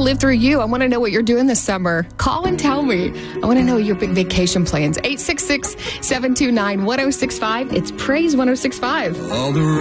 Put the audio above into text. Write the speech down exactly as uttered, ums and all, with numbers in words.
live through you. I want to know what you're doing this summer. Call and tell me. I want to know your big vacation plans. eight six six, seven two nine, one oh six five. It's Praise one oh six five. All the